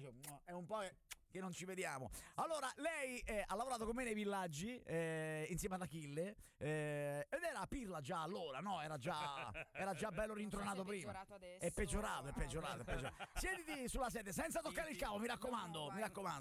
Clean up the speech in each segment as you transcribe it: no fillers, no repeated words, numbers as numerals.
è un po' che non ci vediamo. Allora, lei ha lavorato con me nei villaggi insieme ad Achille ed era pirla già allora, no? Era già bello rintronato prima. È peggiorato. Siediti sulla sedia senza toccare il cavo, mi raccomando.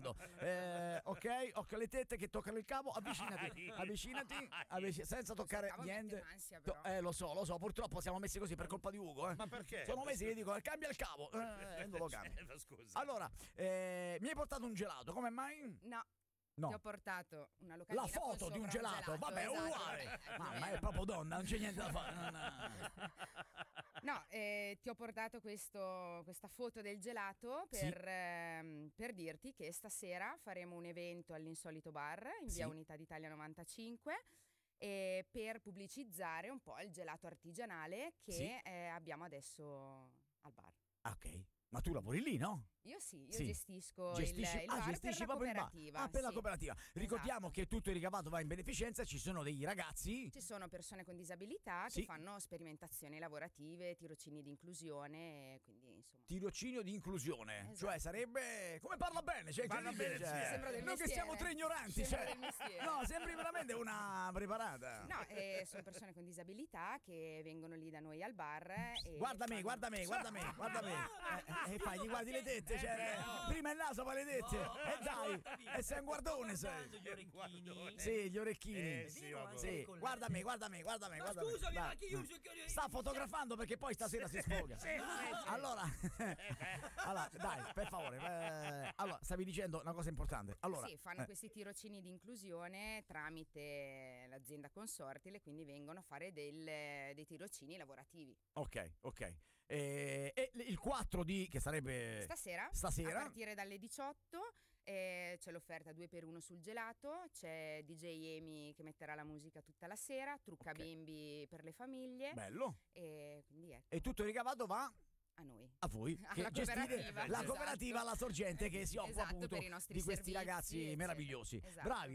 Ok, le tette che toccano il cavo, avvicinati, senza toccare niente. Lo so, purtroppo siamo messi così per colpa di Ugo. Ma perché? Sono mesi che dico cambia il cavo, non lo cambia. Scusa. Allora, mi hai portato un gelato, come mai? No. No. Ti ho portato una locandina. La foto di un gelato, vabbè, esatto. uguale. Ma è proprio donna, non c'è niente da fare. No, ti ho portato questa foto del gelato per dirti che stasera faremo un evento all'Insolito Bar in via Unità d'Italia 95 per pubblicizzare un po' il gelato artigianale che abbiamo adesso al bar. Ok, ma tu lavori lì, no? Io gestisco il bar gestisci per la proprio cooperativa. il bar. Per la cooperativa. Ricordiamo Esatto. che tutto il ricavato va in beneficenza, ci sono dei ragazzi. Ci sono persone con disabilità che fanno sperimentazioni lavorative, tirocini di inclusione, quindi insomma. Tirocinio di inclusione, Esatto. cioè sarebbe come parla bene, Parla bene, sembra del noi che mestiere. siamo tre ignoranti, Sembra del mestiere. No, sembri veramente una preparata. No, sono persone con disabilità che vengono lì da noi al bar e Guarda me. E fai, gli guardi le tette, prima il naso, poi le tette. Dai, e sei un guardone, sei. Gli orecchini. Sì, gli orecchini. Sì, Guarda me. Ma scusami, ma chi usa che sta fotografando perché poi stasera si sfoga. Allora, dai, per favore. Allora, stavi dicendo una cosa importante. Allora, sì, fanno questi tirocini di inclusione tramite l'azienda Consortile, quindi vengono a fare dei tirocini lavorativi. Ok. E il 4 che sarebbe Stasera, a partire dalle 18 c'è l'offerta 2x1 sul gelato, c'è DJ Emi che metterà la musica tutta la sera, trucca bimbi per le famiglie. Bello. E quindi ecco. E tutto il ricavato va A noi. A voi, che gestite la cooperativa alla Sorgente che si occupa appunto per i nostri di questi servizi, ragazzi eccetera. meravigliosi. Esatto. Bravi.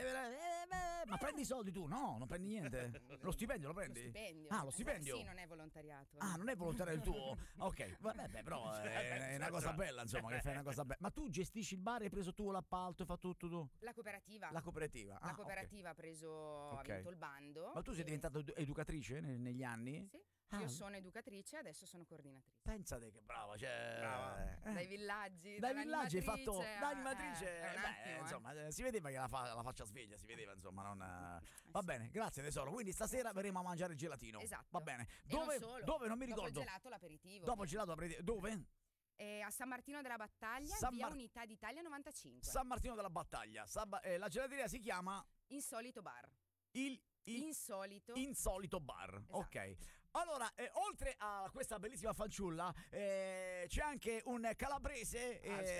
Ma prendi i soldi tu? No, non prendi niente. Lo stipendio lo prendi? Lo stipendio. Ah, lo stipendio? Sì, non è volontariato. Ah, non è volontario il tuo? Ok, vabbè, però è una cosa bella, insomma, che fai una cosa bella. Ma tu gestisci il bar, hai preso tu l'appalto, hai fatto tutto tu? La cooperativa. La cooperativa. La cooperativa ha vinto il bando. Ma tu sei diventata educatrice negli anni? Sì. Io sono educatrice, adesso sono coordinatrice. Pensate che brava, Dai villaggi. Hai fatto da animatrice. un attimo, insomma, si vedeva che la faccia sveglia, si vedeva, insomma, non va bene, grazie tesoro. Quindi stasera verremo a mangiare il gelatino. Esatto. Va bene. E non solo. Dove non mi ricordo. Dopo il gelato l'aperitivo. Dopo il gelato l'aperitivo. Dove? A San Martino della Battaglia, via Unità d'Italia 95. San Martino della Battaglia. La gelateria si chiama Insolito Bar. il Insolito Bar. Esatto. Ok. Allora, oltre a questa bellissima fanciulla, c'è anche un calabrese.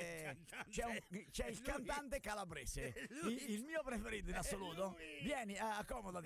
C'è il cantante calabrese. Il mio preferito in assoluto. Vieni, accomodati.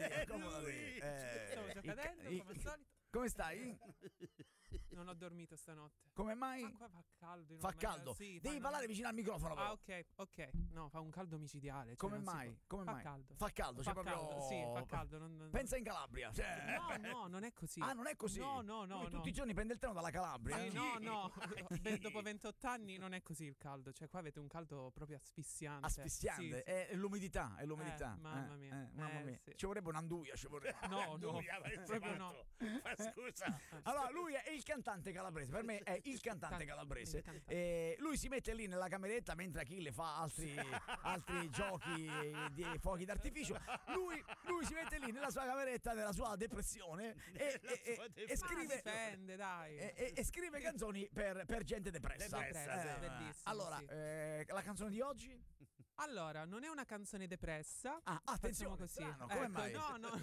Sto cadendo come al solito. Come stai? Non ho dormito stanotte. Come mai? Ma qua fa caldo. Fa caldo. Sì, devi parlare vicino al microfono, però. Ok. No, fa un caldo micidiale. Come mai? Fa caldo. Fa caldo, fa proprio. caldo. Sì, fa caldo. Pensa in Calabria. No, non è così. Ah, non è così? No. Lui tutti i giorni prende il treno dalla Calabria. Sì, no. Dopo 28 anni non è così il caldo. Cioè, qua avete un caldo proprio asfissiante. Asfissiante. Sì. È l'umidità. Mamma mia. Sì. Ci vorrebbe un'anduia. No, proprio no. Scusa. Allora, lui è il cantante calabrese. Per me è il cantante calabrese. Lui si mette lì nella cameretta mentre Achille fa altri giochi di fuochi d'artificio. Lui si mette lì nella sua cameretta, nella sua depressione e scrive. Dipende, dai. E scrive canzoni per gente depressa. Bellissimo. Allora, sì. La canzone di oggi? Allora, non è una canzone depressa. Attenzione, così. Strano, come mai? No, non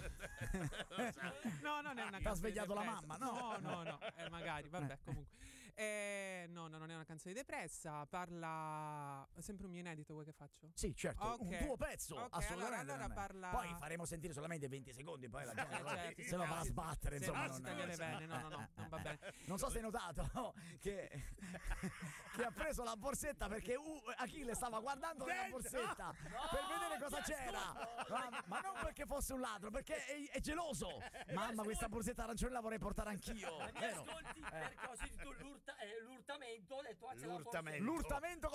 è una canzone. T'ha svegliato depressa. la mamma, no? No, magari, vabbè, comunque. No, non è una canzone depressa, parla sempre un mio inedito, vuoi che faccio? Sì, certo, Ok. un tuo pezzo, Ok, assolutamente. allora parla. Poi faremo sentire solamente 20 secondi, poi la gente certo, se lo va a sbattere, se insomma. non si tagliare bene, no, non va bene. Non so se hai notato che ha preso la borsetta perché Achille stava guardando nella borsetta per vedere cosa c'era. Ma non perché fosse un ladro, perché è geloso. Mamma, questa borsetta arancione la vorrei portare anch'io. Mi ascolti perché ho sentito l'urtamento, ho detto L'urtamento. L'urtamento